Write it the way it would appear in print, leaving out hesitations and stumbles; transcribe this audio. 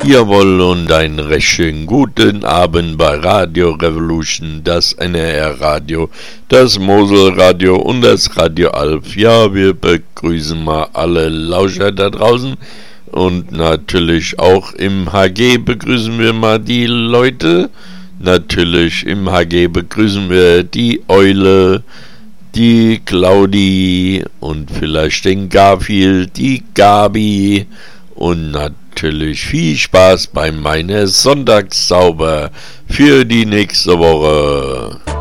Jawohl, und einen recht schönen guten Abend bei Radio Revolution, das NRR-Radio, das Mosel-Radio und das Radio Alf. Ja, wir begrüßen mal alle Lauscher da draußen und natürlich auch im HG begrüßen wir mal die Leute. Natürlich im HG begrüßen wir die Eule, die Claudi und vielleicht den Garfield, die Gabi und natürlich viel Spaß bei meiner Sonntagszauber für die nächste Woche.